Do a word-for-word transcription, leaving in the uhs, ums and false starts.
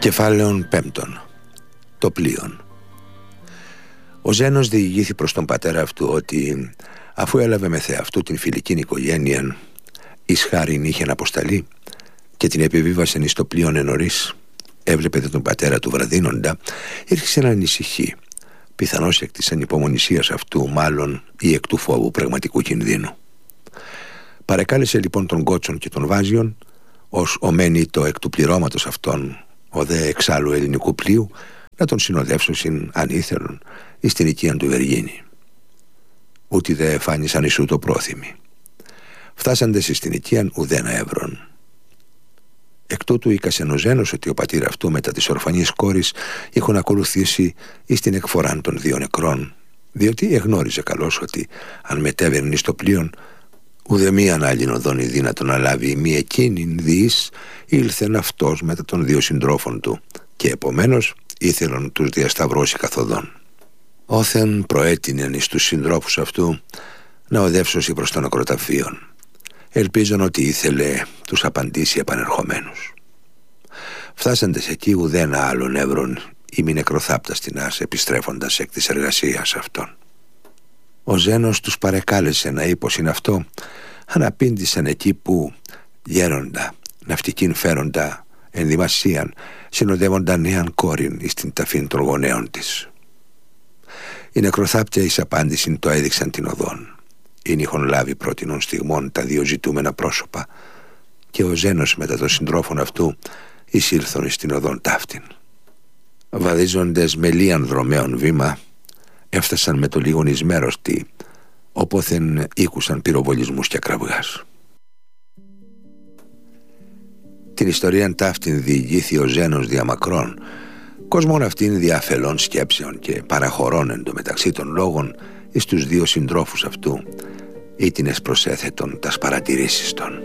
Κεφάλαιον πέμπτον. Το πλοίον. Ο Ζένος διηγήθη προς τον πατέρα αυτού ότι αφού έλαβε με θεαυτού την φιλική οικογένεια, εις χάριν είχεν αποσταλεί και την επιβίβασεν εις το πλοίον ενωρίς, έβλεπε τον πατέρα του βραδύνοντα, ήρχισε να ανησυχεί, πιθανώς εκ της ανυπομονησίας αυτού, μάλλον ή εκ του φόβου πραγματικού κινδύνου. Παρεκάλεσε λοιπόν τον Κότσον και τον Βάζιον, ως ομένη το εκ του πληρώματος αυτών, ο δε εξάλλου ελληνικού πλοίου, να τον συνοδεύσωσιν αν ήθελον εις την οικίαν του Βεργίνη. Ούτι δε φάνησαν εις ούτω πρόθυμοι. Φτάσαντες εις την οικίαν ουδένα εύρων. Εκ τούτου οίκασεν ο Ζένος ότι ο πατήρ αυτού μετά της ορφανής κόρης είχον ακολουθήσει εις την εκφοράν των δύο νεκρών, διότι εγνώριζε καλώς ότι αν μετέβαινε εις το πλοίον, ουδε μίαν άλλην οδόν η δύνατο να λάβει μη εκείνην διείς ήλθεν αυτός μετά των δύο συντρόφων του και επομένως ήθελον τους διασταυρώσει καθοδόν. Όθεν προέτεινεν εις τους συντρόφους αυτού να οδεύσωση προς τον ακροταφείον, ελπίζον ότι ήθελε τους απαντήσει επανερχομένους. Φτάσαντες εκεί ουδένα άλλον εύρων ή μη νεκροθάπτα στινάς επιστρέφοντας εκ της εργασίας αυτών. Ο Ζένος τους παρεκάλεσε να είπωσιν αυτό, αναπήντησαν εκεί που γέροντα, ναυτικήν φέροντα, ενδυμασίαν, συνοδεύοντα νέαν κόρην εις την ταφήν των γονέων της. Οι νεκροθάπτια εις απάντησιν το έδειξαν την οδόν. Ειν είχον λάβει πρότινον στιγμών τα δύο ζητούμενα πρόσωπα και ο Ζένος μετά των συντρόφων αυτού εισήλθον εις την οδόν ταύτην. Βαδίζοντες με λίαν δρομέων βήμα, έφτασαν με το λίγον εις μέρος τι, όπόθεν ήκουσαν πυροβολισμούς και κραυγάς. Την ιστορίαν ταύτην διηγήθη ο Ζένος διαμακρών, κόσμον αυτήν διαφελών σκέψεων και παραχωρών εν τω μεταξύ των λόγων εις τους δύο συντρόφους αυτού, ήτινες προσέθετον τας παρατηρήσεις των.